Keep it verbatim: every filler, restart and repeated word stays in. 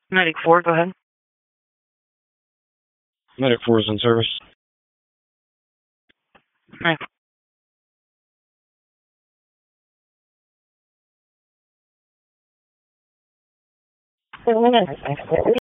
Medic four, go ahead. Medic four is in service. All right.